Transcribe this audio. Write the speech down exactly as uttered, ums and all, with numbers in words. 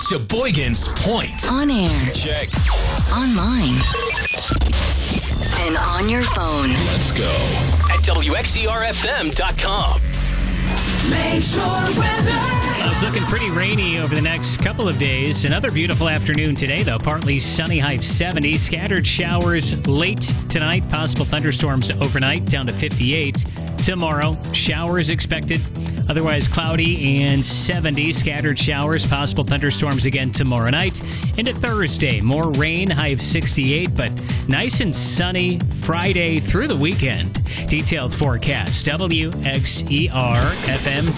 Sheboygan's Point. On air. Check. Online. And on your phone. Let's go. At W X C R F M dot com. Lakeshore weather. Well, it's looking pretty rainy over the next couple of days. Another beautiful afternoon today, though. Partly sunny, high of seventy. Scattered showers late tonight. Possible thunderstorms overnight, down to fifty-eight. Tomorrow, showers expected. Otherwise cloudy and seventy. Scattered showers, possible thunderstorms again tomorrow night. Into Thursday, more rain, high of sixty-eight, but nice and sunny Friday through the weekend. Detailed forecast, W X E R F M